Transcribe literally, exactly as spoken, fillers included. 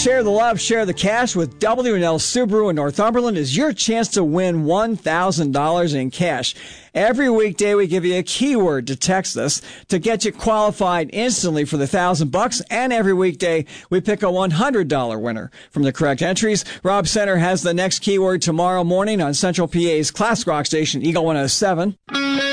Share the love, share the cash with W and L Subaru in Northumberland is your chance to win one thousand dollars in cash. Every weekday we give you a keyword to text us to get you qualified instantly for the thousand bucks. And every weekday we pick a one hundred dollars winner from the correct entries. Rob Center has the next keyword tomorrow morning on Central P A's classic rock station, Eagle one oh seven.